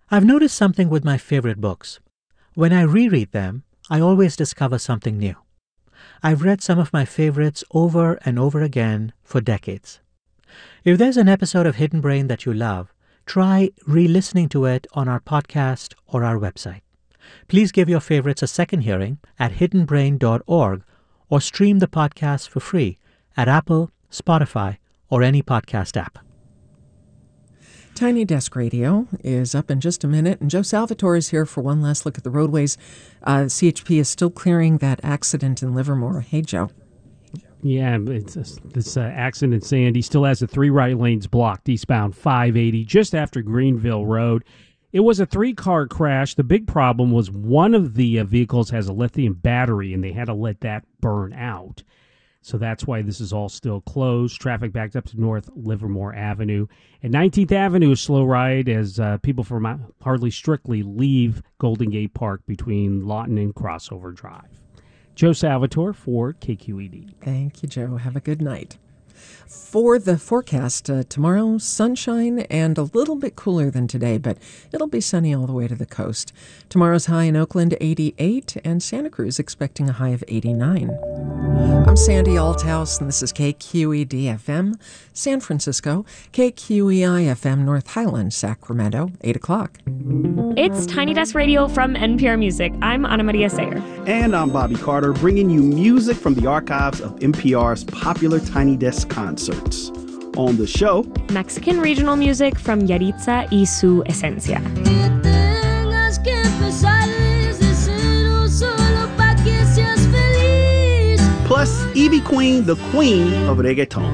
I've noticed something with my favorite books. When I reread them, I always discover something new. I've read some of my favorites over and over again for decades. If there's an episode of Hidden Brain that you love, try re-listening to it on our podcast or our website. Please give your favorites a second hearing at hiddenbrain.org or stream the podcast for free at Apple, Spotify, or any podcast app. Tiny Desk Radio is up in just a minute, and Joe Salvatore is here for one last look at the roadways. CHP is still clearing that accident in Livermore. Hey, Joe. Yeah, this accident in Sandy still has the 3 right lanes blocked eastbound 580 just after Greenville Road. It was a 3-car crash. The big problem was one of the vehicles has a lithium battery, and they had to let that burn out. So that's why this is all still closed. Traffic backed up to North Livermore Avenue. And 19th Avenue is slow ride as people from Hardly Strictly leave Golden Gate Park between Lawton and Crossover Drive. Joe Salvatore for KQED. Thank you, Joe. Have a good night. For the forecast, tomorrow, sunshine and a little bit cooler than today, but it'll be sunny all the way to the coast. Tomorrow's high in Oakland, 88, and Santa Cruz expecting a high of 89. I'm Sandy Althouse, and this is KQED-FM, San Francisco, KQEI-FM, North Highlands, Sacramento, 8 o'clock. It's Tiny Desk Radio from NPR Music. I'm Ana Maria Sayer. And I'm Bobby Carter, bringing you music from the archives of NPR's popular Tiny Desk concerts. On the show, Mexican regional music from Yaritza y su Esencia. plus Ivy Queen, the queen of reggaeton.